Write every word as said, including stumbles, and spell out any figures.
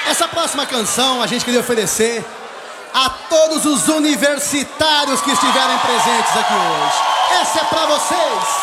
Essa próxima canção a gente queria oferecer a todos os universitários que estiverem presentes aqui hoje. Essa é pra vocês!